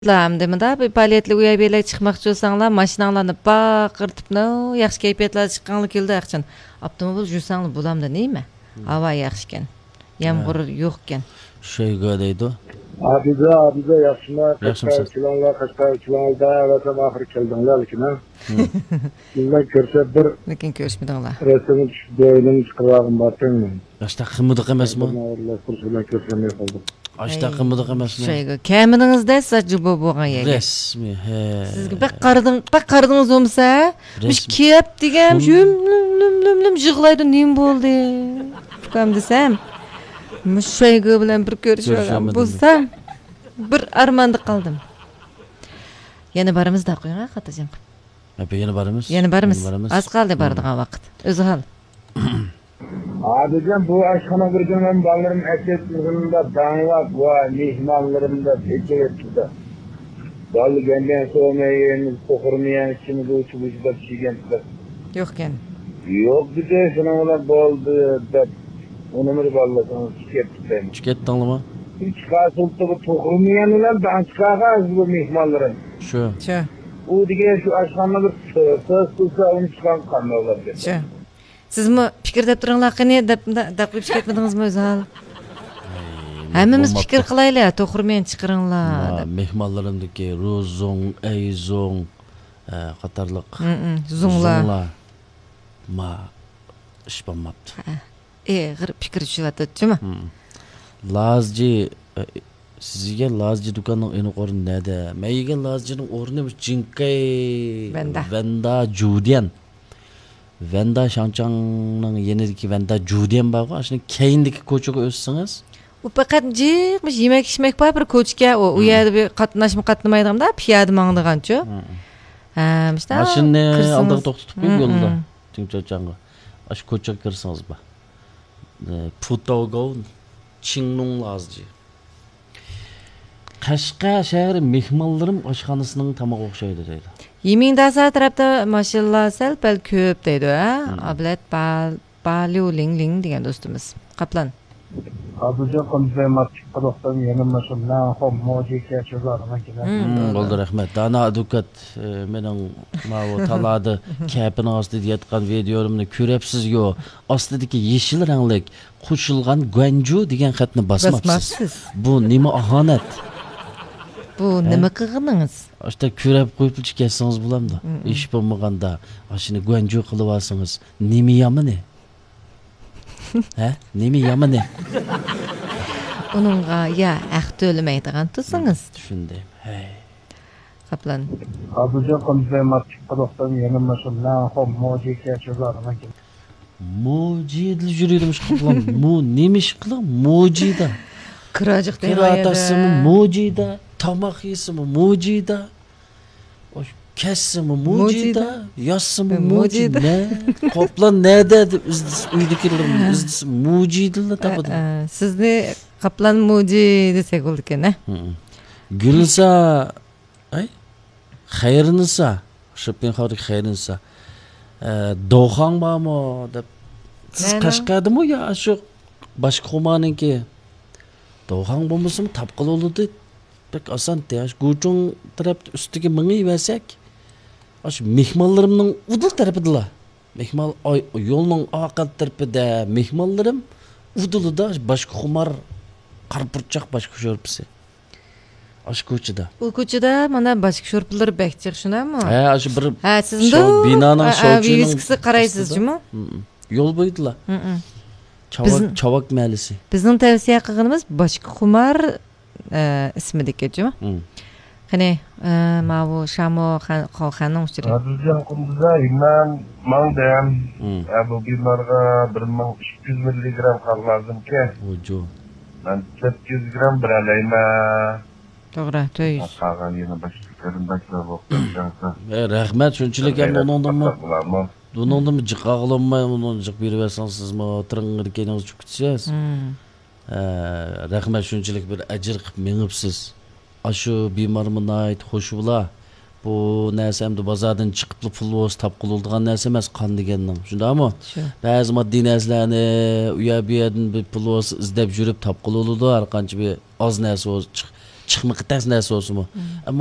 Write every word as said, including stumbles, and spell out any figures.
Lamdımda bir paliyetli uyabiyelek çıkmakçı olsanlar maşinalarını bakırtıp no yaxşı keyfiyetler çıkanlı kildi akçın. Abdımı jusanlı bulamda neyme? Hava yaxşıken. Yağmur yokken. Şey gördeydi o. Abize abize yaşına Yaxşımsın. kaçta kilanlar kaçta kilanlar da evet ahir keldinler ki ne? Bundan körse bir Lekin görüşmedinler. resmi değilim çıkarağım batın mı? Aşta kımıdık emas mı? Allah kursuna körsem yapalım. Aşta kımıdık emas mı? Şeyge kemidinizde saçı bu buğan yege. Resmi he. Sizge bak qarıdın, bak qarıdınız olmasa, Resmi. Miş kep degem, jüm lüm lüm lüm lüm jığlaydı nim boldy. Kam desem. Miş şeyge bilen bir görüşürüm. Bulsam bir armanda qaldım. Yana barımız da qo'ying, xatajam. Hep yeni barımız. Yana barımız. Az qaldı bardigan vaqt. Özü hal. Abicem bu aşkına bir gün ben ballarım erkekliğinde danlak var, mihmanlarımda peki etkide. Balı genden soğumayın, sokurmayan, şimdi de uçup uçup da pişigendiler. Yo'qken. Yok bir de sınavlar boldu da onu bir ballasanız çıkıp Çıket tanlama. Hiç kasıltı bu tokurmayan ulan ben çıkağız bu mihmanların. Şu. Şu. O diye şu aşkına bir söz kılsa onu çıkan kanlı olabilir. Şu. Siz mi fikir dep turinglar qani dep dep qilib ketmadingizmi o'zi hal? Hammamiz fikir qilaylik, to'g'rimen chiqiringlar deb. Mehmonlarimdagi Rozong, Ayzong, qatarliq Zunglar. Ma ish bo'lmabdi. E, g'ir fikr tushyapti-mi? Lazji sizga Lazji do'konining eni o'rni nada? Men yegan Lazjining o'rni Jinkay Venda. Venda Judian. Venda Shanchangning yenidagi Venda Judian bor-ku, shuni keyindagi ko'chaga o'tsangiz. U faqat jiqmish yemak ishmak bor bir ko'chga, u u yerda bir qatnashma qatnamaydigan-da, piyoda mangdigan-chu. Ha, işte. Mashinani oldiga to'xtatib qo'yib yo'lda. Tinchochangga. Ash ko'chaga kirsangiz bor. Putogo Qinglong Lazji. Qashqa shahri mehmonlarim oshxonasining tamoq o'xshaydi deydi. Yemingdasa tarafda mashallah sal pal ko'p deydi, ha? Ablat bal baliu ling ling degan do'stimiz. Qaplan. Abice konuşmayı çıktıktan yeni mesela hom moji keçiyorlar ki. Bo'ldi, rahmat. Dana adukat mening mavo taladi kapining ostida yotgan videomni ko'ryapsiz-ku. Ostidagi yeshil ranglik qo'shilgan Guanju degan xatni bosmabsiz. Bu nima ahonat? Bu nima qilganingiz? Ashta ko'rib qo'yib ketsangiz bo'lamdi. Ish bo'lmaganda, ashini Guanju qilib olsangiz, nima yomoni? Ha? Nima yomoni? Onunğa ya aqd o'lmaydigan tutsangiz. Tushundim. Hey. Qaplan. Abice konuşmayı çıktıktan yeni mesela hom moji keçiyorlar ki. Mojidli yuriydimiş qilgan. Mu nemish qilgan? Mojida. Kirajiq Kiratasimi mojida, tomoq yesimi mojida. Osh kassimi mojida, yossimi mojida. Ne? Qoplan ne dedi? Uydagilarim izdisi mojidlar tapadi. Sizni Qaplan moji desak bo'ldi ekan, ha? Gulsa, ay? Xayrnisa, Shopping xarid xayrnisa. Do'xon bormi deb. Siz Qashqardimi yo shu boshqa xumaninki? Do'xon bo'lmasam tapqil oldi. Pek oson teash Guchung taraf ustiga mingib versak, ash mehmonlarimning udul tarafidalar. Mehmon yo'lning orqa tarafida mehmonlarim udulida boshqa xumar qarpurchoq boshqa sho'rpisi. Ash ko'chada. U ko'chada mana boshqa sho'rplar bekchiq shunami? Ha, ash bir Ha, sizda binoning shovchining viskisi qaraysizmi? Yo'l bo'ydilar. Chavak Chavak mahallasi. Bizning tavsiya qilganimiz boshqa xumar ismidagi-chi? Qani, mavu Shamo Xonxonning uchiri. Abice kunduzda imam mangdam. Bu günlerde bir bin iki yüz miligram kan lazım ki. Ojo. Ben dört yüz gram bir alayma. To'g'ri, to'rt yuz. Qolgan yana boshqalardan bashlar bo'lgansa. Rahmat, shunchalik ham uningdimi? Buningdimi jiqaqlanmay uni jiq berib bersangizmi, tiringirkeningiz chukitsiz. Rahmat, shunchalik bir ajr qilib mengibsiz. Ashu bemormini ayt xush bo'la. Bu narsa hamda bozordan chiqib pul o'z topqil oldigan narsa emas, qon deganning. Shundaymi? Ba'zi moddiy narsalarni u yer bu yerdan bir pul o'z izlab yurib topqil oladi, har qancha bir oz narsa o'z chiqmaqi tas narsa olsunmi.